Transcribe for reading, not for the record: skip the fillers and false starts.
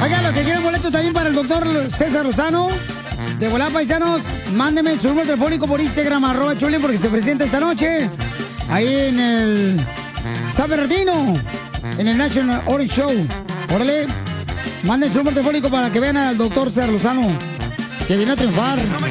Oigan, los que quieren boletos también para el doctor César Lozano, de volada, paisanos, mándenme su número telefónico por Instagram, @Chulín, porque se presenta esta noche ahí en el San Bernardino, en el National Orange Show. Órale, manden su número telefónico para que vean al doctor César Lozano, que viene a triunfar.